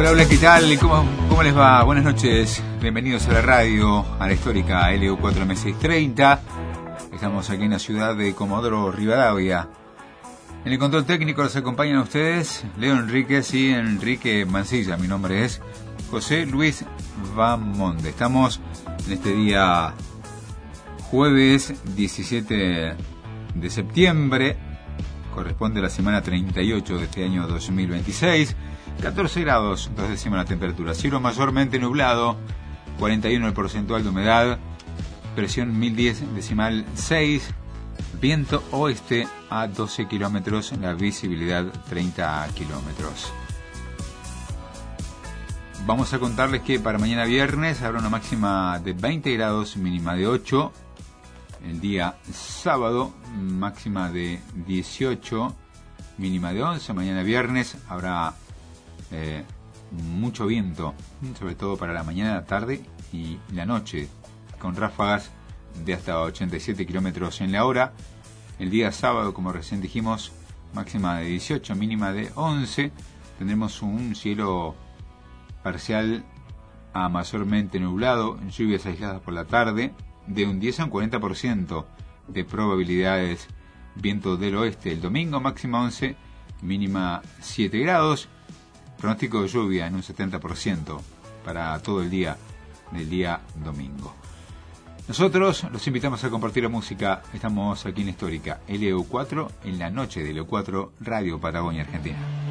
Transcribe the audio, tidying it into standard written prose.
Hola, hola, ¿qué tal? ¿Cómo les va? Buenas noches, bienvenidos a la radio, a la histórica LU4M630. Estamos aquí en la ciudad de Comodoro Rivadavia. En el control técnico nos acompañan ustedes Leo Enríquez y Enrique Mancilla. Mi nombre es José Luis Bamonde. Estamos en este día jueves 17 de septiembre, corresponde a la semana 38 de este año 2026. 14 grados, 2 décimas la temperatura. Cielo mayormente nublado, 41 el porcentual de humedad, presión 1010,6, viento oeste a 12 kilómetros, la visibilidad 30 kilómetros. Vamos a contarles que para mañana viernes habrá una máxima de 20 grados, mínima de 8. El día sábado, máxima de 18, mínima de 11. Mañana viernes habrá mucho viento, sobre todo para la mañana, la tarde y la noche, con ráfagas de hasta 87 kilómetros en la hora. El día sábado, como recién dijimos, máxima de 18, mínima de 11. Tendremos un cielo parcial a mayormente nublado, lluvias aisladas por la tarde, de un 10 a un 40% de probabilidades, viento del oeste. El domingo, máxima 11, mínima 7 grados. Pronóstico de lluvia en un 70% para todo el día del día domingo. Nosotros los invitamos a compartir la música. Estamos aquí en Histórica LU4, en la noche de LU4, Radio Patagonia Argentina.